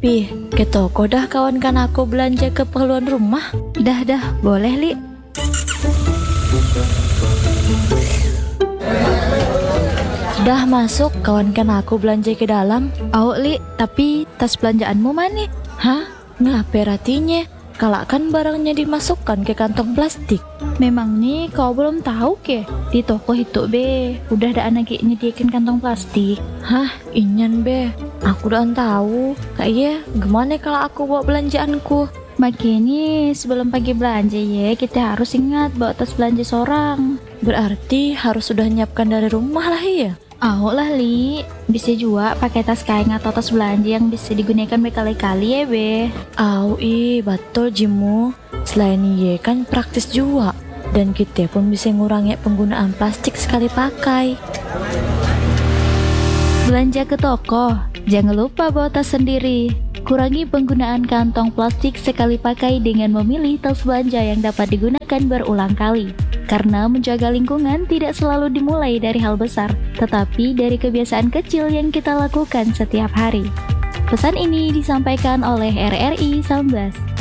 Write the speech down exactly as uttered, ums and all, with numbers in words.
Pih, ke toko dah kawankan aku belanja keperluan rumah. Dah dah, boleh Li. Dah masuk, kawankan aku belanja ke dalam. Au Li, tapi tas belanjaanmu mana? Hah? Ngapain artinya? Kalau kan barangnya dimasukkan ke kantong plastik. Memang nih kau belum tahu ke? Di toko itu be, udah ada anak nyediakan kantong plastik. Hah? Inyan be, aku udah tahu. Kak iya, gimana kalau aku bawa belanjaanku? Makanya sebelum pagi belanja ya, kita harus ingat bawa tas belanja seorang. Berarti harus sudah nyiapkan dari rumah lah ya? Au lah Li, bisa juga pakai tas kain atau tas belanja yang bisa digunakan berkali-kali ya be. Au i, betul Jimu. Selain iya kan praktis juga. Dan kita pun bisa ngurangi penggunaan plastik sekali pakai. Belanja ke toko, jangan lupa bawa tas sendiri. Kurangi penggunaan kantong plastik sekali pakai dengan memilih tas belanja yang dapat digunakan berulang kali. Karena menjaga lingkungan tidak selalu dimulai dari hal besar, tetapi dari kebiasaan kecil yang kita lakukan setiap hari. Pesan ini disampaikan oleh R R I Sambas.